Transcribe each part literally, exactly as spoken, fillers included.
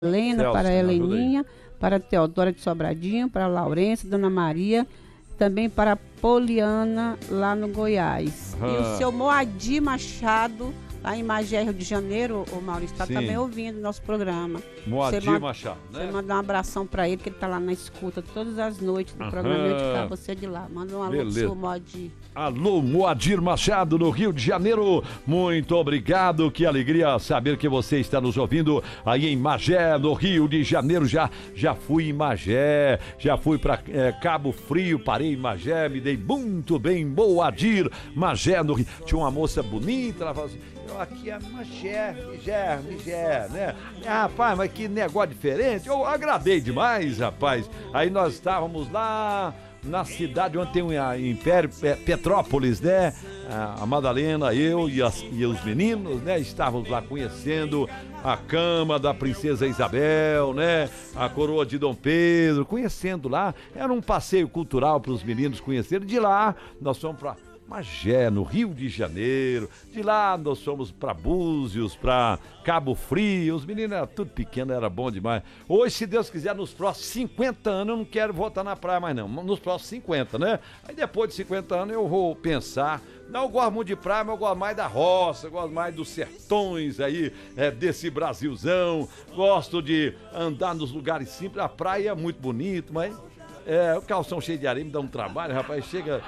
Helena, Celso, para a me ajuda aí. Heleninha, para a Teodora de Sobradinho, para a Laurência, Dona Maria, também para a Poliana, lá no Goiás. E o Ah. seu Moadir Machado, lá em Magé, Rio de Janeiro, o Maurício, está Sim. também ouvindo o nosso programa. Moadir Você manda- Machado, Você né? manda um abração para ele, que ele está lá na escuta todas as noites do Aham. programa, eu indicar você de lá. Manda um alô pro Beleza. seu Moadir. Alô, Moadir Machado, no Rio de Janeiro. Muito obrigado, que alegria saber que você está nos ouvindo aí em Magé, no Rio de Janeiro. Já, já fui em Magé, já fui para Cabo Frio, parei em Magé, me dei muito bem. Moadir Magé, no Rio. Tinha uma moça bonita, ela falou assim: "Eu aqui é Magé, Nigé, Nigé, né? Ah, rapaz, mas que negócio diferente." Eu agradei demais, rapaz. Aí nós estávamos lá na cidade onde tem o Império Petrópolis, né? A Madalena, eu e, as, e os meninos, né? Estávamos lá conhecendo a cama da princesa Isabel, né? A coroa de Dom Pedro, conhecendo lá. Era um passeio cultural para os meninos conhecerem. De lá, nós fomos para Magé, no Rio de Janeiro. De lá nós fomos para Búzios, para Cabo Frio. Os meninos eram tudo pequenos, era bom demais. Hoje, se Deus quiser, nos próximos cinquenta anos eu não quero voltar na praia mais não. Nos próximos cinquenta, né? Aí depois de cinquenta anos eu vou pensar. Não, eu gosto muito de praia, mas eu gosto mais da roça, eu gosto mais dos sertões aí, é, desse Brasilzão. Gosto de andar nos lugares simples. A praia é muito bonito, mas é, o calção cheio de areia me dá um trabalho, rapaz. Chega...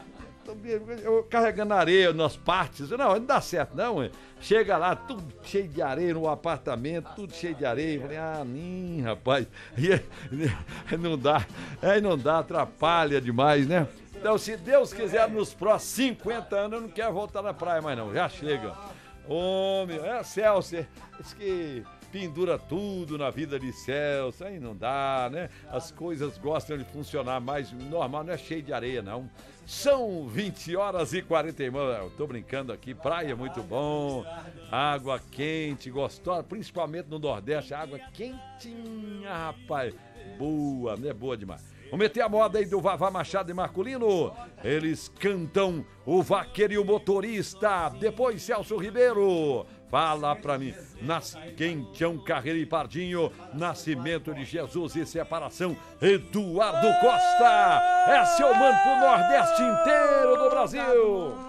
eu carregando areia nas partes, não, não dá certo não, ué. Chega lá, tudo cheio de areia no apartamento, tudo cheio de areia. Eu falei: ah, nem, rapaz, e aí não dá, aí não dá, atrapalha demais, né? Então, se Deus quiser, nos próximos cinquenta anos eu não quero voltar na praia mais não, já chega. Homem, é Celso, diz que pendura tudo na vida de Celso, aí não dá, né? As coisas gostam de funcionar mais normal, não é cheio de areia, não. São vinte horas e quarenta e nove, eu tô brincando aqui, praia muito bom, água quente, gostosa, principalmente no Nordeste, água quentinha, rapaz, boa, né? Boa demais. Vamos meter a moda aí do Vavá Machado e Marculino. Eles cantam O Vaqueiro e o Motorista. Depois Celso Ribeiro. Fala pra mim. Nas... Quentião, Carreira e Pardinho. Nascimento de Jesus e Separação. Eduardo Costa. É seu mano pro Nordeste inteiro do Brasil.